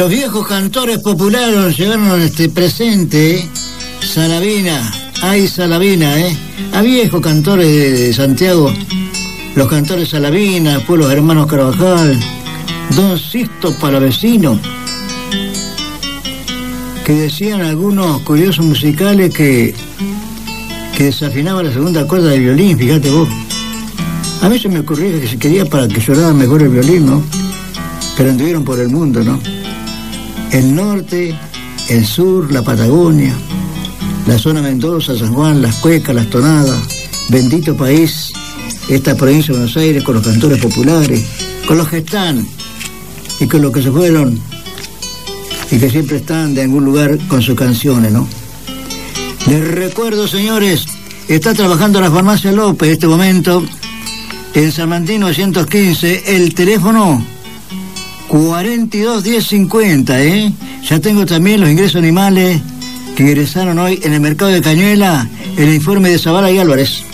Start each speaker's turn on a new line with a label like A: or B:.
A: Los viejos cantores populares llegaron a este presente, Salavina, ay Salavina, a viejos cantores de Santiago, los cantores Salavina, después los hermanos Carvajal, Don Sisto Palavecino, que decían algunos curiosos musicales que desafinaba la segunda cuerda del violín, fíjate vos. A mí se me ocurría que se quería para que sonara mejor el violín, ¿no? Pero anduvieron por el mundo, ¿no? El norte, el sur, la Patagonia, la zona Mendoza, San Juan, las cuecas, las tonadas, bendito país, esta provincia de Buenos Aires, con los cantores populares, con los que están y con los que se fueron y que siempre están de algún lugar con sus canciones, ¿no? Les recuerdo, señores, está trabajando la farmacia López en este momento en San Martín 915, el teléfono 421050, Ya tengo también los ingresos animales que ingresaron hoy en el mercado de Cañuela, el informe de Zavala y Álvarez.